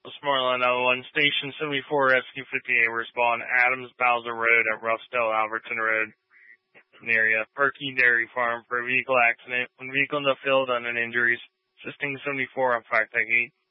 Westmoreland L1, Station 74, Rescue 58, respond Adams Bowser Road at Roughdale Alberton Road, near ya. Perky Dairy Farm for a vehicle accident. One vehicle in the field on an injuries. Assisting 74 on 5 8.